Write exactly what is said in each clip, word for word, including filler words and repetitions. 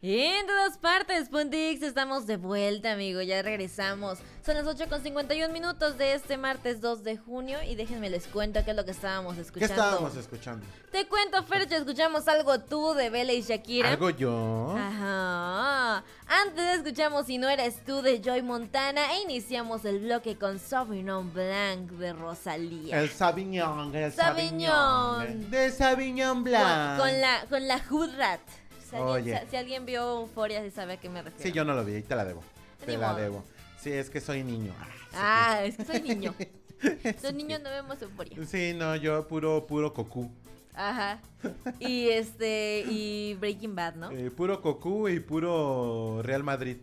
En todas partes, Puntix, estamos de vuelta, amigo, ya regresamos. Son las ocho con cincuenta y un minutos de este martes dos de junio y déjenme les cuento qué es lo que estábamos escuchando. ¿Qué estábamos escuchando? Te cuento, Fercho, escuchamos Algo Tú de Bella y Shakira. ¿Algo yo? Ajá. Antes escuchamos Si No Eres Tú de Joy Montana e iniciamos el bloque con Sauvignon Blanc de Rosalía. El Sauvignon, el Sauvignon. Sauvignon. De Sauvignon Blanc. Con, con la, con la Hood Rat. Si alguien, Oye. si, si alguien vio Euphoria, sí sabe a qué me refiero. Sí, yo no lo vi, ahí te la debo. Te Ni la modo. debo. Sí, es que soy niño. Ah, es que soy niño. Los niños no vemos Euphoria. Sí, no, yo puro, puro cocú. Ajá. Y este, y Breaking Bad, ¿no? Eh, puro cocú y puro Real Madrid.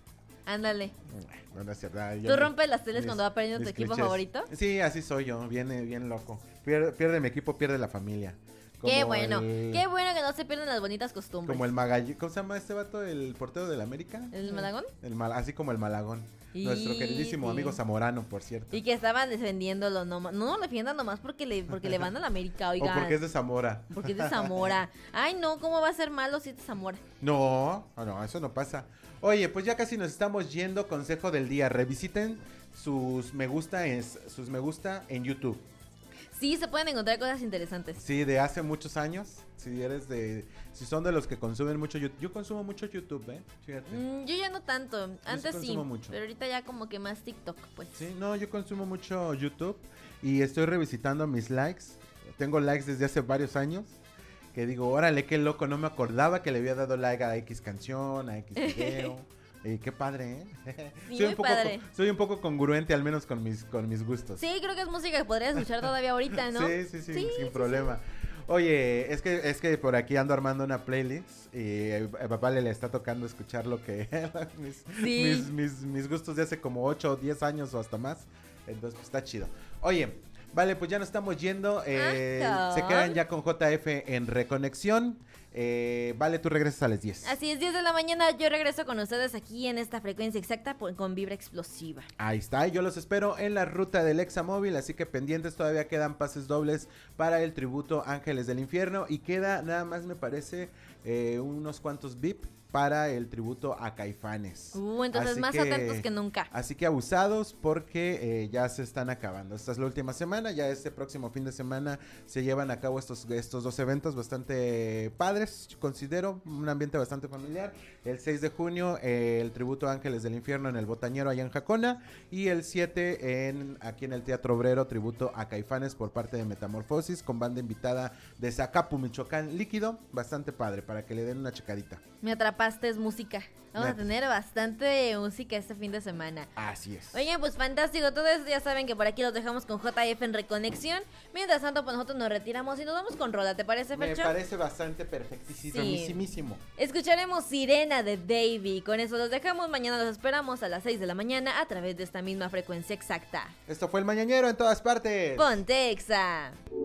Ándale. No, no es cierto. Ah, yo ¿Tú mis- rompes las teles mis- cuando va perdiendo tu mis equipo clichés. favorito? Sí, así soy yo, viene bien loco. Pierde, pierde mi equipo, pierde la familia. Qué Como bueno, el- qué bueno que no se pierdan las bonitas costumbres. Como el Magallón. ¿Cómo se llama este vato? ¿El portero del América? ¿El Malagón? El mal, así como el Malagón. Nuestro Y- queridísimo sí. amigo Zamorano, por cierto. Y que estaban defendiéndolo nomás. No, no lo defiendan nomás porque le, porque le van a la América, O oigan. porque es de Zamora. Porque es de Zamora. Ay, no, ¿cómo va a ser malo si es de Zamora? No, no, no, eso no pasa. Oye, pues ya casi nos estamos yendo. Consejo del día. Revisiten sus me gusta, en, sus me gusta en YouTube. Sí, se pueden encontrar cosas interesantes. Sí, de hace muchos años. Si eres de. Si son de los que consumen mucho YouTube. Yo consumo mucho YouTube, ¿eh? Fíjate. Mm, yo ya no tanto. Antes sí, consumo mucho. pero ahorita ya como que más TikTok, pues. Sí, no, yo consumo mucho YouTube. Y estoy revisitando mis likes. Tengo likes desde hace varios años. Que digo, órale, qué loco. No me acordaba que le había dado like a X canción, a X video. Y qué padre, ¿eh? Sí, soy, muy un poco, padre. soy un poco congruente, al menos con mis, con mis gustos. Sí, creo que es música que podrías escuchar todavía ahorita, ¿no? Sí, sí, sí, Sí, sin sí, problema. Oye, es que es que por aquí ando armando una playlist y el, el papá le, le está tocando escuchar lo que mis, Sí. mis, mis, mis gustos de hace como ocho o diez años o hasta más. Entonces, pues está chido. Oye, vale, pues ya nos estamos yendo. Eh, Ajá. se quedan ya con J F en Reconexión. Eh, vale, tú regresas a las diez. Así es, diez de la mañana, yo regreso con ustedes aquí en esta frecuencia exacta por- con vibra explosiva. Ahí está, y yo los espero en la ruta del Examóvil, así que pendientes, todavía quedan pases dobles para el tributo Ángeles del Infierno y queda nada más me parece eh, unos cuantos V I P para el tributo a Caifanes. Uh, entonces Así más que- atentos que nunca. Así que abusados porque eh, ya se están acabando. Esta es la última semana, ya este próximo fin de semana se llevan a cabo estos, estos dos eventos bastante padres, yo considero, un ambiente bastante familiar. El seis de junio eh, el tributo a Ángeles del Infierno en el Botañero allá en Jacona y el siete en, aquí en el Teatro Obrero, tributo a Caifanes por parte de Metamorfosis con banda invitada de Zacapu, Michoacán, líquido, bastante padre para que le den una checadita. Me atrapaste, es música. Vamos a Neta. tener bastante música este fin de semana. Así es. Oigan, pues fantástico, todo eso ya saben que por aquí los dejamos con J F en Reconexión. Mientras tanto, pues nosotros nos retiramos y nos vamos con rola, ¿te parece, Me Fercho? parece bastante perfectísimo. Escucharemos Sirena de Davey. Con eso los dejamos, mañana los esperamos a las seis de la mañana a través de esta misma frecuencia exacta. Esto fue el Mañanero en todas partes. Ponte Exa.